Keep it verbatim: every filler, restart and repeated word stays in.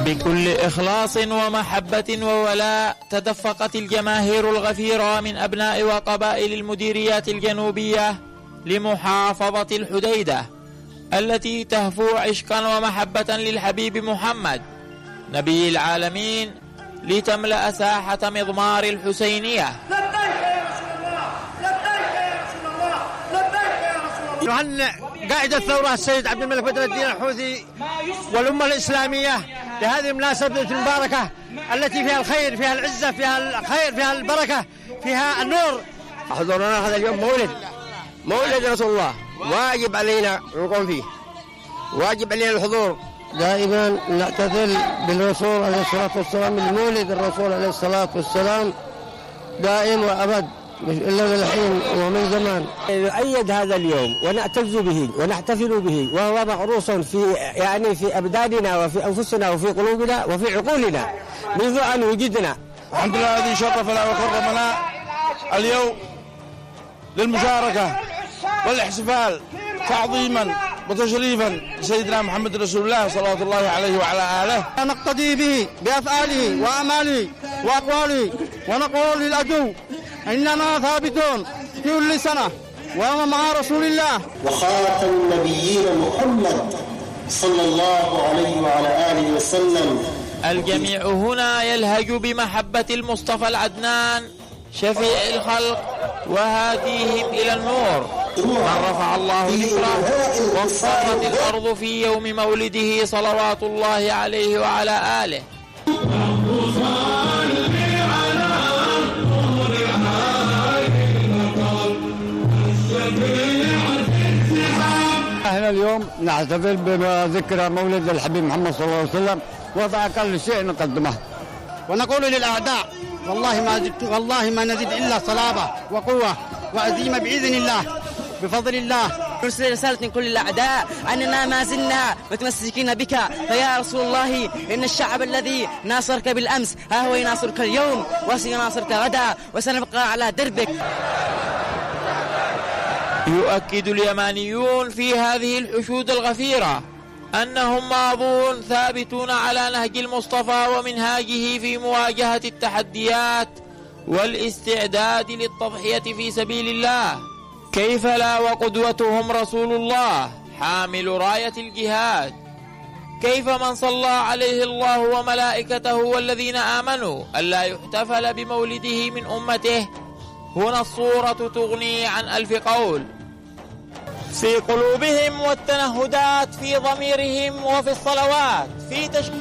بكل إخلاص ومحبة وولاء تدفقت الجماهير الغفيرة من أبناء وقبائل المديريات الجنوبية لمحافظة الحديدة التي تهفو عشقا ومحبة للحبيب محمد نبي العالمين لتملأ ساحة مضمار الحسينية. نهنئ قائد الثورة السيد عبد الملك بدر الدين الحوثي والأمة الإسلامية لهذه المناسبة المباركة التي فيها الخير، فيها العزة، فيها الخير، فيها البركة، فيها النور. حضورنا هذا اليوم مولد مولد رسول الله، واجب علينا نقوم فيه، واجب علينا الحضور. دائما نعتذر بالرسول عليه الصلاة والسلام، المولد الرسول عليه الصلاة والسلام دائم وأبد إلا من الحين ومن زمان. نؤيد هذا اليوم ونعتز به ونحتفل به، وهو معروس في يعني في أبداننا وفي أنفسنا وفي قلوبنا وفي عقولنا منذ أن وجدنا. الحمد لله الذي شرفنا وكرمنا اليوم للمشاركة والاحتفال تعظيما وتشريفا لسيدنا محمد رسول الله صلى الله عليه وعلى آله. نقتدي به بأفعاله وأعماله وأقواله، ونقول للعدو إننا ثابتون في كل سنة وهو مع رسول الله. وخاتم النبيين محمد صلى الله عليه وعلى آله وسلم. الجميع هنا يلهج بمحبة المصطفى العدنان شفيع الخلق وهاديهم إلى النور، من رفع الله ذكره واصفرت الأرض في يوم مولده صلوات الله عليه وعلى آله. احنا اليوم نحتفل بذكرى مولد الحبيب محمد صلى الله عليه وسلم، وضع كل شيء نقدمه. ونقول للأعداء والله ما زدت والله ما نزيد إلا صلابة وقوة وعزيمة بإذن الله بفضل الله. نرسل رسالة لكل الأعداء أننا ما زلنا متمسكين بك، فيا رسول الله إن الشعب الذي ناصرك بالأمس ها هو يناصرك اليوم وسيناصرك غدا، وسنبقى على دربك. يؤكد اليمانيون في هذه الحشود الغفيرة أنهم ماضون ثابتون على نهج المصطفى ومنهاجه في مواجهة التحديات والاستعداد للتضحية في سبيل الله. كيف لا وقدوتهم رسول الله حامل راية الجهاد؟ كيف من صلى عليه الله وملائكته والذين آمنوا ألا يحتفل بمولده من أمته؟ هنا الصورة تغني عن ألف قول. في قلوبهم والتنهدات، في ضميرهم وفي الصلوات، في تشكيل